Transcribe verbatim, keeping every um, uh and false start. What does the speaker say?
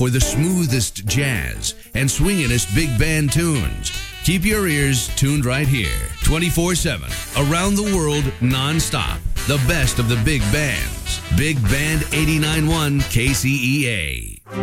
for the smoothest jazz and swinginest big band tunes. Keep your ears tuned right here, twenty-four seven, around the world, non-stop. The best of the big bands. Big Band eighty-nine point one K C E A.